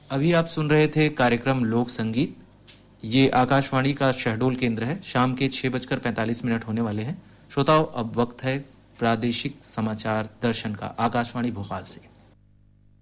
अभी आप सुन रहे थे कार्यक्रम लोक संगीत। ये आकाशवाणी का शहडोल केंद्र है। शाम के 6:45 होने वाले हैं। श्रोताओं, अब वक्त है प्रादेशिक समाचार दर्शन का, आकाशवाणी भोपाल से।